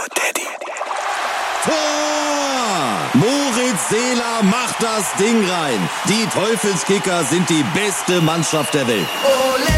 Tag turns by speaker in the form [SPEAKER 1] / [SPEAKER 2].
[SPEAKER 1] Daddy.
[SPEAKER 2] Tor! Moritz Seeler macht das Ding rein. Die Teufelskicker sind die beste Mannschaft der Welt.